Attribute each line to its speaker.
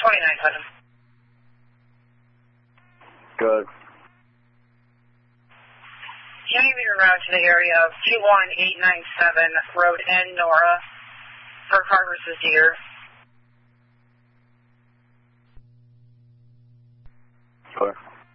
Speaker 1: 29-7.
Speaker 2: Good.
Speaker 1: Can you give me your route to the area of 21897 Road N, Nora, for car versus deer?
Speaker 2: Sure.